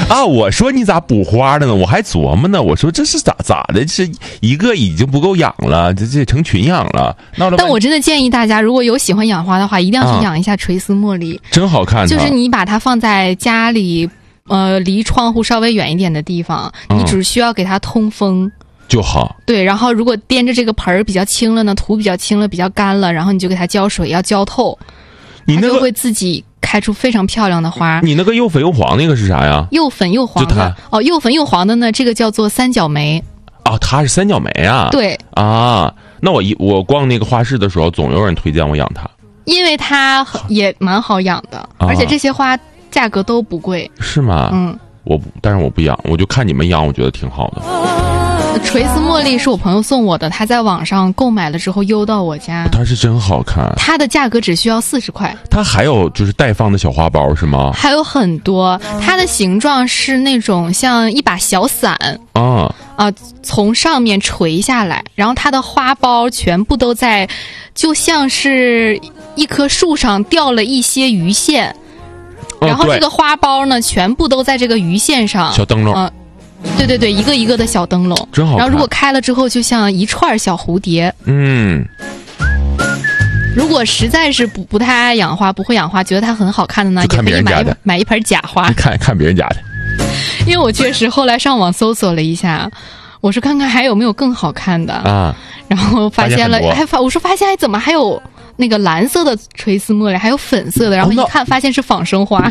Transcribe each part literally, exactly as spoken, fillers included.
啊，我说你咋补花的呢？我还琢磨呢，我说这是咋咋的？这一个已经不够养了，这这成群养了。那但我真的建议大家，如果有喜欢养花的话，一定要去养一下垂丝茉莉， 啊、真好看。 就是你把它放在家里，呃，离窗户稍微远一点的地方，你只需要给它通风。 就好。 对，然后如果掂着这个盆儿比较轻了呢，土比较轻了，比较干了，然后你就给它浇水，要浇透， 你那个它就会自己开出非常漂亮的花。 你那个又粉又黄那个是啥呀？ 又粉又黄的哦，又粉又黄的呢，这个叫做三角梅。 哦，它是三角梅啊？ 对啊，那我一我逛那个花市的时候，总有人推荐我养它，因为它也蛮好养的，啊、而且这些花价格都不贵。 是吗？ 嗯， 我但是我不养，我就看你们养，我觉得挺好的。 垂丝茉莉是我朋友送我的，他在网上购买了之后邮到我家。 它是真好看， 它的价格只需要四十块。 它还有就是待放的小花苞是吗？ 还有很多，它的形状是那种像一把小伞啊啊，从上面垂下来，然后它的花苞全部都在，就像是一棵树上掉了一些鱼线， 哦、 然后这个花苞呢全部都在这个鱼线上， 小灯笼。 嗯、啊对对对，一个一个的小灯笼， 真好看。 然后如果开了之后，就像一串小蝴蝶。 嗯， 如果实在是不不太爱养花，不会养花，觉得它很好看的呢， 就看别人家的， 也可以买一买一盆假花， 看看别人家的。 因为我确实后来上网搜索了一下，我说看看还有没有更好看的啊， 然后发现了，还发我说发现怎么还有那个蓝色的垂丝茉莉，还有粉色的，然后一看发现是仿生花。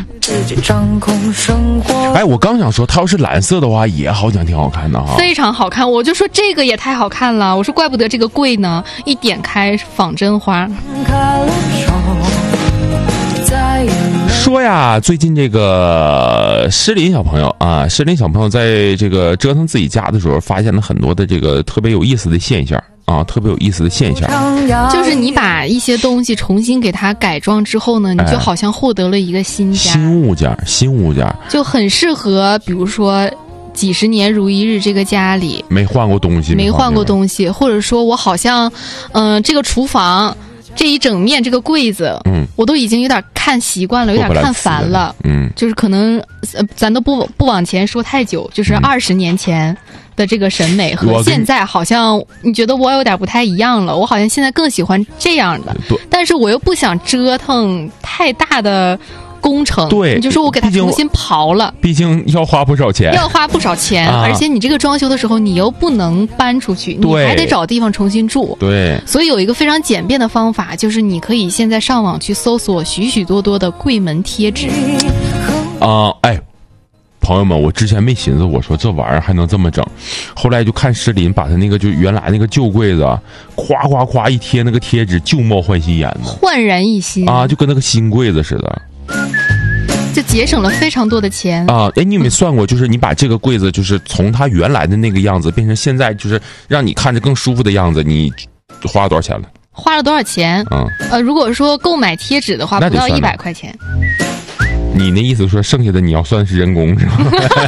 哎，我刚想说，它要是蓝色的话，也好像挺好看的哈， 非常好看。我就说这个也太好看了，我说怪不得这个贵呢。一点开仿真花。 说呀，最近这个诗林小朋友啊，诗林小朋友在这个折腾自己家的时候，发现了很多的这个特别有意思的现象。啊，特别有意思的现象， 就是你把一些东西重新给它改装之后呢，你就好像获得了一个新家、 哎、新物件，新物件就很适合，比如说几十年如一日这个家里没换过东西， 没换过东西，或者说我好像，嗯、呃，这个厨房这一整面这个柜子， 嗯， 我都已经有点看习惯了，有点看烦了， 嗯， 就是可能，呃，咱都不不往前说太久，就是二十年前的这个审美和现在好像你觉得我有点不太一样了，我好像现在更喜欢这样的，但是我又不想折腾太大的工程， 对， 你就说我给它重新刨了， 毕竟要花不少钱， 要花不少钱，啊、而且你这个装修的时候，你又不能搬出去，你还得找地方重新住， 对， 所以有一个非常简便的方法，就是你可以现在上网去搜索许许多多的柜门贴纸， 啊、呃，哎。朋友们，我之前没寻思，我说这玩意儿还能这么整，后来就看诗林把他那个就原来那个旧柜子，夸夸夸一贴那个贴纸，旧貌换新颜的， 焕然一新啊，就跟那个新柜子似的， 就节省了非常多的钱啊！哎，你有没有算过，就是你把这个柜子，就是从它原来的那个样子变成现在，就是让你看着更舒服的样子，你花了多少钱了？ 花了多少钱？嗯，呃，如果说购买贴纸的话，不到一百块钱。 你那意思说剩下的你要算是人工是吧？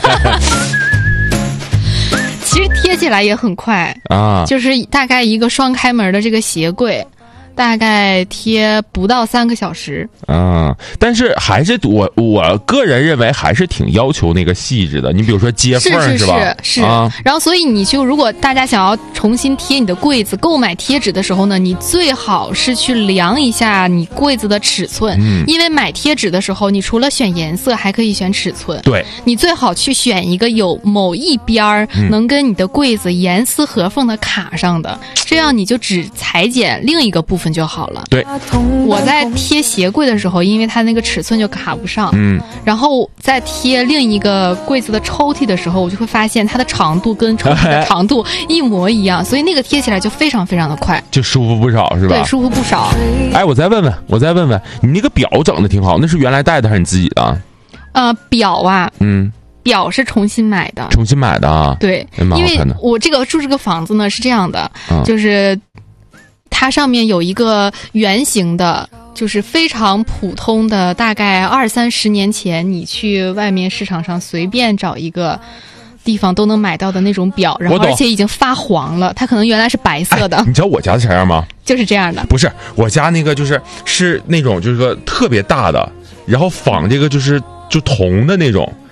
其实贴起来也很快啊， 就是大概一个双开门的这个鞋柜，大概贴不到三个小时啊，但是还是我我个人认为还是挺要求那个细致的。你比如说接缝是是吧？ 是是、啊。然后所以你就如果大家想要重新贴你的柜子，购买贴纸的时候呢，你最好是去量一下你柜子的尺寸，嗯、因为买贴纸的时候，你除了选颜色，还可以选尺寸。 对， 你最好去选一个有某一边儿能跟你的柜子严丝合缝的卡上的，嗯、这样你就只裁剪另一个部分就好了。 对， 我在贴鞋柜的时候，因为它那个尺寸就卡不上，嗯，然后在贴另一个柜子的抽屉的时候，我就会发现它的长度跟抽屉的长度一模一样，所以那个贴起来就非常非常的快， 就舒服不少，是吧？ 对，舒服不少。 哎，我再问问，我再问问，你那个表整的挺好，那是原来带的还是你自己的？ 呃，表啊， 嗯。 表是重新买的， 重新买的啊？ 对，因为我这个住这个房子呢是这样的，嗯、就是它上面有一个圆形的，就是非常普通的，大概二三十年前你去外面市场上随便找一个地方都能买到的那种表，然后而且已经发黄了，它可能原来是白色的。 哎、你知道我家是啥样吗？ 就是这样的。 不是，我家那个就是是那种就是个特别大的，然后仿这个就是就铜的那种。